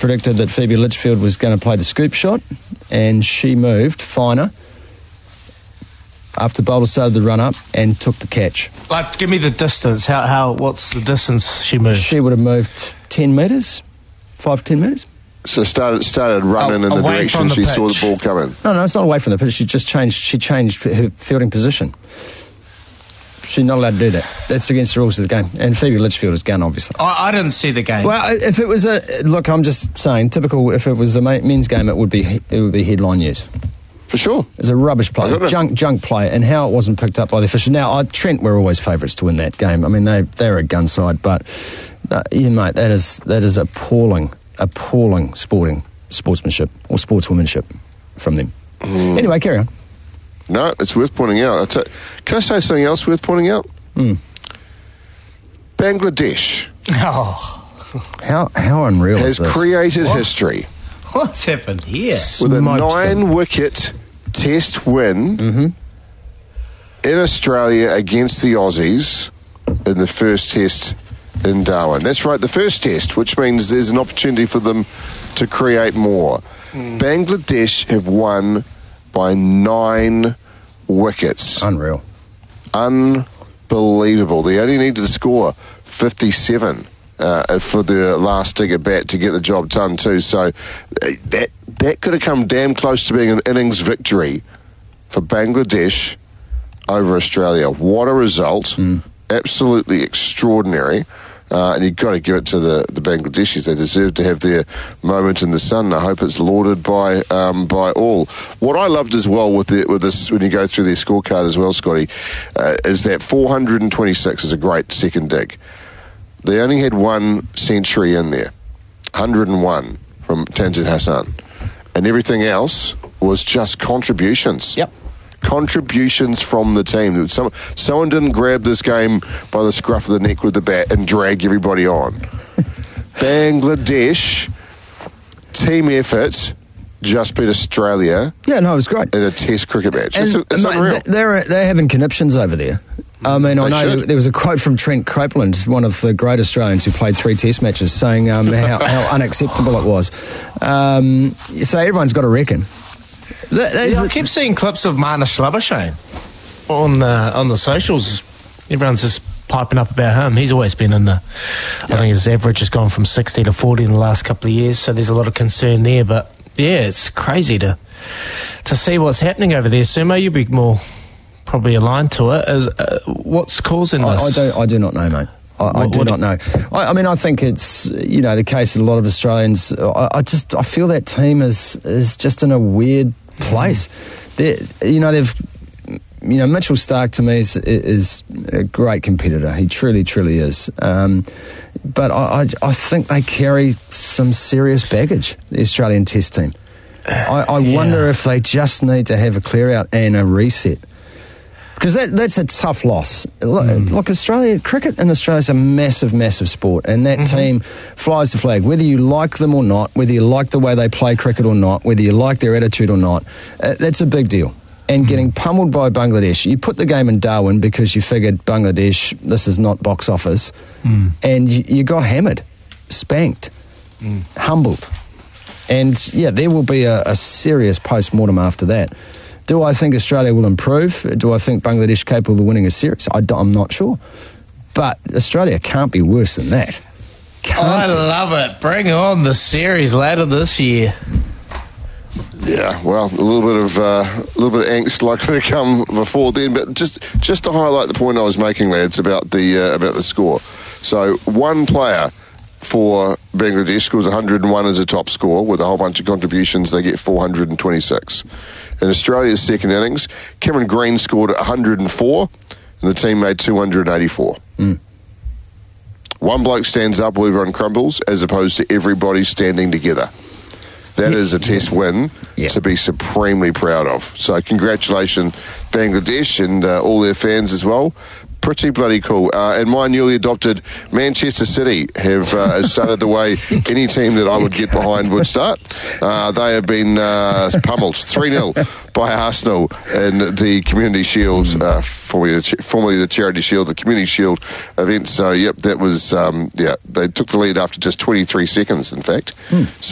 predicted that Phoebe Litchfield was going to play the scoop shot, and she moved finer after Bowler started the run-up and took the catch. Like, give me the distance. What's the distance she moved? She would have moved 10 metres, 5-10 metres. So started running in the direction she saw the ball coming. No, it's not away from the pitch. She changed her fielding position. She's not allowed to do that. That's against the rules of the game. And Phoebe Litchfield is gone, obviously. I didn't see the game. Well, if it was look, I'm just saying, typical. If it was a men's game, it would be headline news. For sure. It's a rubbish play, junk play, and how it wasn't picked up by the officials. Now, Trent were always favourites to win that game. I mean, they're a gun side, but mate, that is appalling sportsmanship or sportswomanship from them. Anyway, carry on. No, it's worth pointing out. Can I say something else worth pointing out? Bangladesh. How unreal has is this? Created history. What's happened here? With a 9-wicket test win in Australia against the Aussies in the first test in Darwin. That's right, the first test, which means there's an opportunity for them to create more. Bangladesh have won by 9 wickets. Unreal. Unbelievable. They only needed to score 57 for the last dig at bat to get the job done too. So that could have come damn close to being an innings victory for Bangladesh over Australia. What a result. Absolutely extraordinary. And you've got to give it to the Bangladeshis. They deserve to have their moment in the sun. I hope it's lauded by all. What I loved as well with this, when you go through their scorecard as well, Scotty, is that 426 is a great second dig. They only had 1 century in there, 101 from Tanzil Hassan, and everything else was just contributions. Yep. Contributions from the team. Someone didn't grab this game by the scruff of the neck with the bat and drag everybody on. Bangladesh, team effort, just beat Australia. Yeah, no, it was great. In a test cricket match. And, it's unreal. They're having conniptions over there. I mean, I know there was a quote from Trent Copeland, one of the great Australians who played 3 test matches, saying how unacceptable it was. So everyone's got to reckon. I keep seeing clips of Marnus Labuschagne on the socials. Everyone's just piping up about him. He's always been in I think his average has gone from 60 to 40 in the last couple of years, so there's a lot of concern there. But yeah, it's crazy to see what's happening over there. Sumo, you'd be more probably aligned to it. What's causing this? I do not know, mate. I do not know. I mean, I think it's the case of a lot of Australians. I feel that team is just in a weird place. They've Mitchell Starc to me is a great competitor. He truly, truly is. But I think they carry some serious baggage, the Australian Test team. I wonder if they just need to have a clear out and a reset. Because that's a tough loss. Look, cricket in Australia is a massive, massive sport, and that team flies the flag. Whether you like them or not, whether you like the way they play cricket or not, whether you like their attitude or not, that's a big deal. And getting pummeled by Bangladesh, you put the game in Darwin because you figured Bangladesh, this is not box office, and you got hammered, spanked, humbled. And, there will be a serious post-mortem after that. Do I think Australia will improve? Do I think Bangladesh capable of winning a series? I'm not sure. But Australia can't be worse than that. I love it. Bring on the series later this year. Yeah, well, a little bit of angst likely to come before then. But just to highlight the point I was making, lads, about the score. So one player for Bangladesh scores 101 as a top score with a whole bunch of contributions. They get 426. In Australia's second innings, Cameron Green scored 104 and the team made 284. One bloke stands up while everyone crumbles as opposed to everybody standing together. That is a test win to be supremely proud of. So congratulations Bangladesh and all their fans as well. Pretty bloody cool. And my newly adopted Manchester City have started the way any team that I would get behind would start. They have been pummeled 3-0 by Arsenal in the Community Shield, formerly the Charity Shield, the Community Shield event. So, that was, they took the lead after just 23 seconds, in fact. So